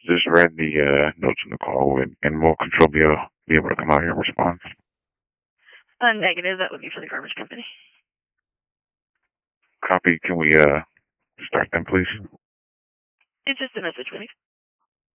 just read the notes in the call, and will Control be able to come out here and respond? Negative. That would be for the garbage company. Copy. Can we start then, please? It's just a message, please.